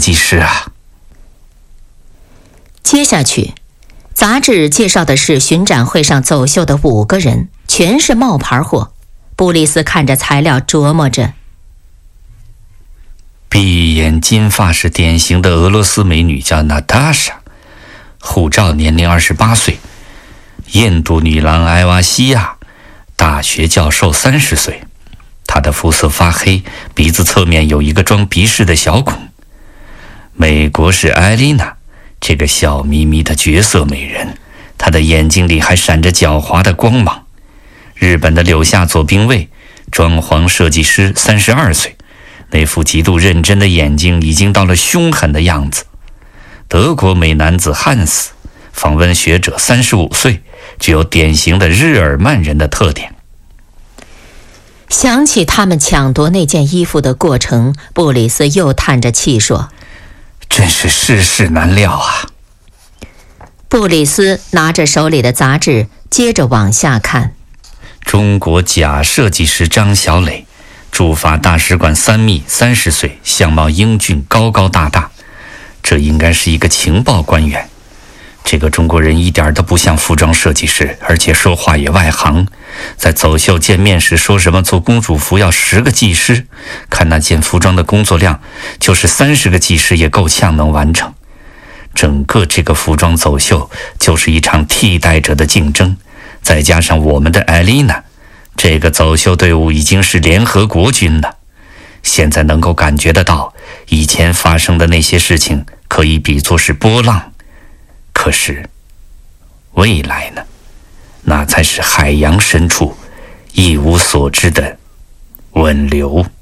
计师啊。 接下去，杂志介绍的是巡展会上走秀的5个人，全是冒牌货。布里斯看着材料琢磨着。 碧眼金发是典型的俄罗斯美女，叫娜塔莎，护照年龄28岁。印度女郎埃瓦西亚，大学教授30岁。她的肤色发黑，鼻子侧面有一个装鼻屎的小孔。美国是艾丽娜，这个笑眯眯的绝色美人，她的眼睛里还闪着狡猾的光芒。日本的柳下左兵卫，装潢设计师32岁，那副极度认真的眼睛已经到了凶狠的样子。德国美男子汉斯，访问学者35岁，具有典型的日耳曼人的特点。 想起他们抢夺那件衣服的过程，布里斯又叹着气说： 真是世事难料啊。 布里斯拿着手里的杂志接着往下看。 中国假设计师张小磊，驻法大使馆3秘，30岁，相貌英俊，高高大大，这应该是一个情报官员。这个中国人一点都不像服装设计师，而且说话也外行。在走秀见面时说什么做公主服要10个技师，看那件服装的工作量，就是30个技师也够呛能完成。整个这个服装走秀就是一场替代者的竞争，再加上我们的艾丽娜，这个走秀队伍已经是联合国军了。现在能够感觉得到，以前发生的那些事情可以比作是波浪，可是未来呢？那才是海洋深处一无所知的稳流。